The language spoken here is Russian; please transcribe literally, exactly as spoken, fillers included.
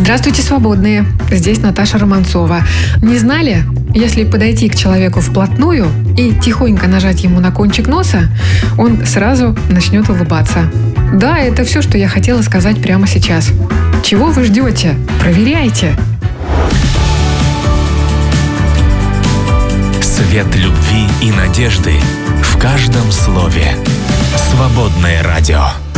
Здравствуйте, свободные! Здесь Наташа Романцова. Не знали? Если подойти к человеку вплотную и тихонько нажать ему на кончик носа, он сразу начнет улыбаться. Да, это все, что я хотела сказать прямо сейчас. Чего вы ждете? Проверяйте! Свет любви и надежды в каждом слове. Свободное радио.